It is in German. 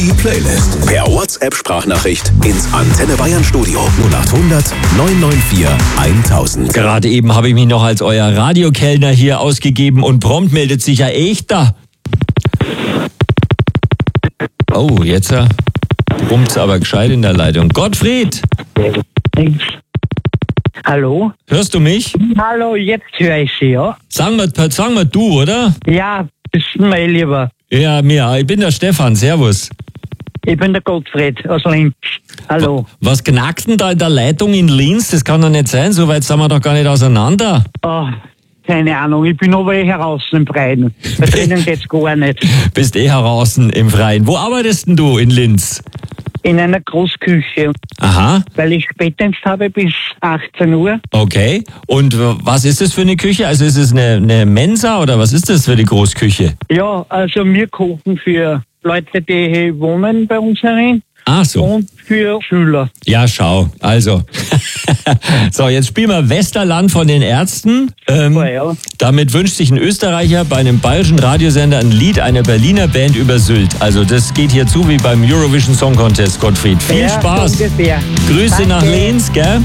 Die Playlist per WhatsApp-Sprachnachricht ins Antenne Bayern Studio 0800 994 1000. Gerade eben habe ich mich noch als euer Radiokellner hier ausgegeben und prompt meldet sich ja Echter. Oh, jetzt brummt's aber gescheit in der Leitung. Gottfried! Hallo? Hörst du mich? Hallo, jetzt höre ich Sie, ja? Sagen wir du, oder? Ja, das ist mir lieber. Ja, mir. Ich bin der Stefan. Servus. Ich bin der Gottfried aus Linz. Hallo. Was knackt denn da in der Leitung in Linz? Das kann doch nicht sein. So weit sind wir doch gar nicht auseinander. Oh, keine Ahnung. Ich bin aber heraus im Freien. Da drinnen geht's gar nicht. Bist heraus im Freien. Wo arbeitest denn du in Linz? In einer Großküche. Aha. Weil ich Spätdienst habe bis 18 Uhr. Okay. Und was ist das für eine Küche? Also ist es eine Mensa oder was ist das für die Großküche? Ja, also wir kochen für Leute, die wohnen bei uns herin. Ach so. Und für Schüler. Ja, schau. Also. So, jetzt spielen wir Westerland von den Ärzten. Ja. Damit wünscht sich ein Österreicher bei einem bayerischen Radiosender ein Lied einer Berliner Band über Sylt. Also das geht hier zu wie beim Eurovision Song Contest, Gottfried. Viel Spaß. So ungefähr. Grüße Danke. nach Linz, gell?